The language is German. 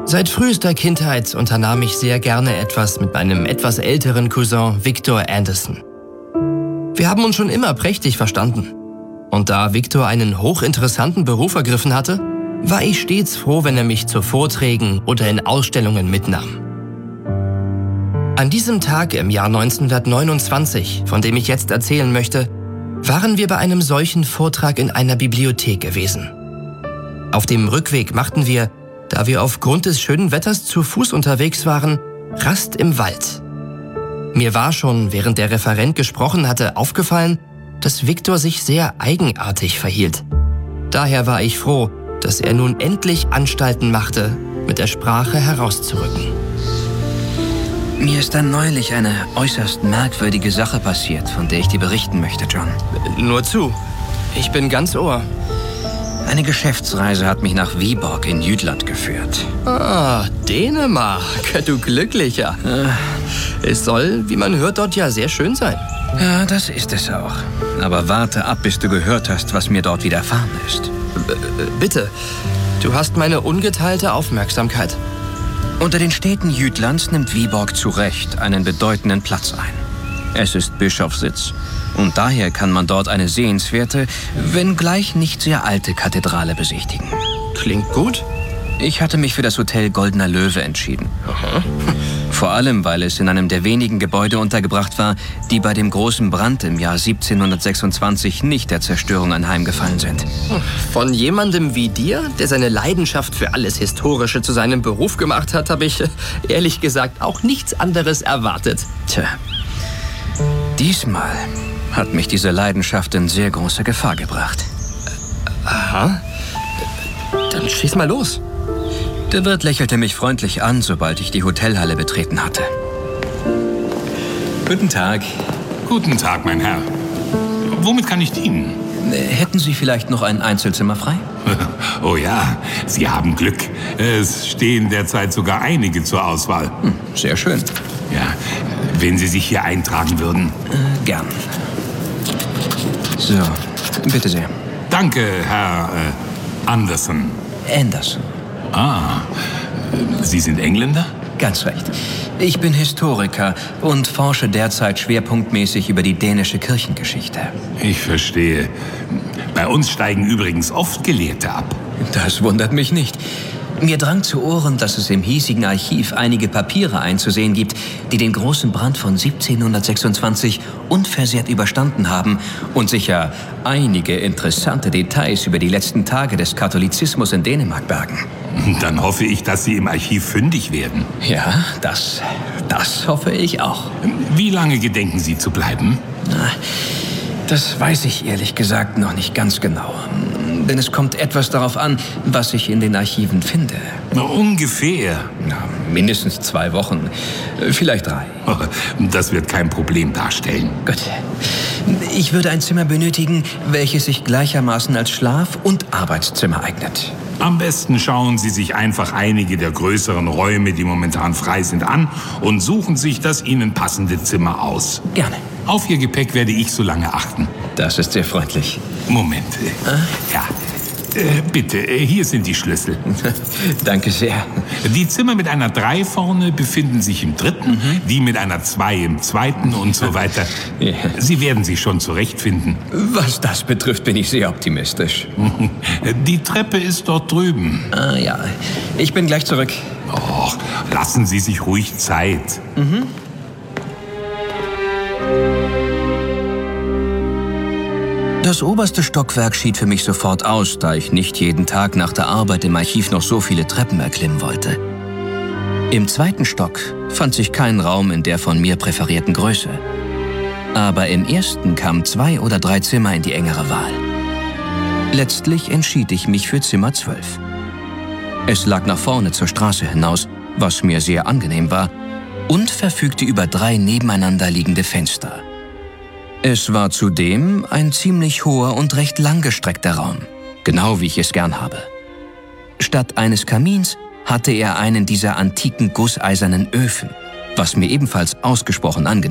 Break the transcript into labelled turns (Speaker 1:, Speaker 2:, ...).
Speaker 1: Seit frühester Kindheit unternahm ich sehr gerne etwas mit meinem etwas älteren Cousin Victor Anderson. Wir haben uns schon immer prächtig verstanden. Und da Victor einen hochinteressanten Beruf ergriffen hatte, war ich stets froh, wenn er mich zu Vorträgen oder in Ausstellungen mitnahm. An diesem Tag im Jahr 1929, von dem ich jetzt erzählen möchte, waren wir bei einem solchen Vortrag in einer Bibliothek gewesen. Auf dem Rückweg machten wir, da wir aufgrund des schönen Wetters zu Fuß unterwegs waren, Rast im Wald. Mir war schon, während der Referent gesprochen hatte, aufgefallen, dass Victor sich sehr eigenartig verhielt. Daher war ich froh, dass er nun endlich Anstalten machte, mit der Sprache herauszurücken.
Speaker 2: Mir ist dann neulich eine äußerst merkwürdige Sache passiert, von der ich dir berichten möchte, John.
Speaker 1: Nur zu. Ich bin ganz Ohr.
Speaker 2: Eine Geschäftsreise hat mich nach Viborg in Jütland geführt.
Speaker 1: Ah, Dänemark, du Glücklicher. Es soll, wie man hört, dort ja sehr schön sein.
Speaker 2: Ja, das ist es auch. Aber warte ab, bis du gehört hast, was mir dort widerfahren ist.
Speaker 1: Bitte, du hast meine ungeteilte Aufmerksamkeit.
Speaker 2: Unter den Städten Jütlands nimmt Viborg zu Recht einen bedeutenden Platz ein. Es ist Bischofssitz. Und daher kann man dort eine sehenswerte, wenngleich nicht sehr alte Kathedrale besichtigen.
Speaker 1: Klingt gut.
Speaker 2: Ich hatte mich für das Hotel Goldener Löwe entschieden.
Speaker 1: Aha.
Speaker 2: Vor allem, weil es in einem der wenigen Gebäude untergebracht war, die bei dem großen Brand im Jahr 1726 nicht der Zerstörung anheimgefallen sind.
Speaker 1: Von jemandem wie dir, der seine Leidenschaft für alles Historische zu seinem Beruf gemacht hat, habe ich, ehrlich gesagt, auch nichts anderes erwartet.
Speaker 2: Tja, diesmal hat mich diese Leidenschaft in sehr große Gefahr gebracht.
Speaker 1: Aha. Dann schieß mal los.
Speaker 2: Der Wirt lächelte mich freundlich an, sobald ich die Hotelhalle betreten hatte.
Speaker 3: Guten Tag. Guten Tag, mein Herr. Womit kann ich dienen?
Speaker 2: Hätten Sie vielleicht noch ein Einzelzimmer frei?
Speaker 3: Oh ja, Sie haben Glück. Es stehen derzeit sogar einige zur Auswahl.
Speaker 2: Sehr schön.
Speaker 3: Ja, wenn Sie sich hier eintragen würden.
Speaker 2: Gern. So, bitte sehr.
Speaker 3: Danke, Herr Anderson.
Speaker 2: Anderson.
Speaker 3: Ah, Sie sind Engländer?
Speaker 2: Ganz recht. Ich bin Historiker und forsche derzeit schwerpunktmäßig über die dänische Kirchengeschichte.
Speaker 3: Ich verstehe. Bei uns steigen übrigens oft Gelehrte ab.
Speaker 2: Das wundert mich nicht. Mir drang zu Ohren, dass es im hiesigen Archiv einige Papiere einzusehen gibt, die den großen Brand von 1726 unversehrt überstanden haben und sicher einige interessante Details über die letzten Tage des Katholizismus in Dänemark bergen.
Speaker 3: Dann hoffe ich, dass Sie im Archiv fündig werden.
Speaker 2: Ja, das hoffe ich auch.
Speaker 3: Wie lange gedenken Sie zu bleiben?
Speaker 2: Das weiß ich ehrlich gesagt noch nicht ganz genau. Denn es kommt etwas darauf an, was ich in den Archiven finde.
Speaker 3: Ungefähr.
Speaker 2: Mindestens 2 Wochen, vielleicht 3.
Speaker 3: Das wird kein Problem darstellen.
Speaker 2: Gut. Ich würde ein Zimmer benötigen, welches sich gleichermaßen als Schlaf- und Arbeitszimmer eignet.
Speaker 3: Am besten schauen Sie sich einfach einige der größeren Räume, die momentan frei sind, an und suchen sich das Ihnen passende Zimmer aus.
Speaker 2: Gerne.
Speaker 3: Auf Ihr Gepäck werde ich so lange achten.
Speaker 2: Das ist sehr freundlich.
Speaker 3: Moment. Ja. Bitte, hier sind die Schlüssel.
Speaker 2: Danke sehr.
Speaker 3: Die Zimmer mit einer 3 vorne befinden sich im 3., die mit einer 2 im 2. und so weiter.
Speaker 2: Ja.
Speaker 3: Sie werden sich schon zurechtfinden.
Speaker 2: Was das betrifft, bin ich sehr optimistisch.
Speaker 3: Die Treppe ist dort drüben.
Speaker 2: Ah ja, ich bin gleich zurück.
Speaker 3: Och, lassen Sie sich ruhig Zeit.
Speaker 2: Das oberste Stockwerk schied für mich sofort aus, da ich nicht jeden Tag nach der Arbeit im Archiv noch so viele Treppen erklimmen wollte. Im 2. Stock fand sich kein Raum in der von mir präferierten Größe. Aber im 1. kamen 2 oder 3 Zimmer in die engere Wahl. Letztlich entschied ich mich für Zimmer 12. Es lag nach vorne zur Straße hinaus, was mir sehr angenehm war, und verfügte über 3 nebeneinander liegende Fenster. Es war zudem ein ziemlich hoher und recht langgestreckter Raum, genau wie ich es gern habe. Statt eines Kamins hatte er einen dieser antiken gusseisernen Öfen, was mir ebenfalls ausgesprochen angenehm